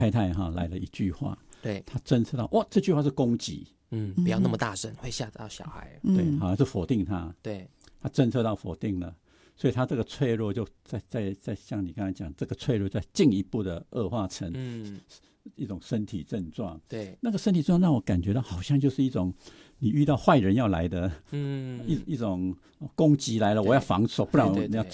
太太来了一句话， 对， 他侦测到哇，这句话是攻击， 不要那么大声，会吓到小孩。 对，好像是否定他， 对， 他侦测到否定了，所以他这个脆弱就在像你刚才讲，这个脆弱在进一步的恶化成一种身体症状。 对， 那个身体症状让我感觉到好像就是一种你遇到坏人要来的，一种攻击来了，我要防守，不然我要